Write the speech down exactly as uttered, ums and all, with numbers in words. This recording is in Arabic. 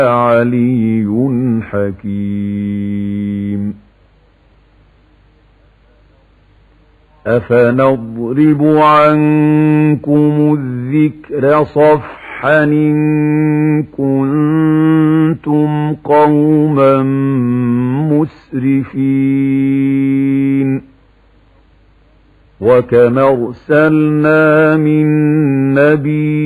علي حكيم. أفنضرب عنكم الذكر صفحا إن كنتم قوما مسرفين. وكم أرسلنا من نبي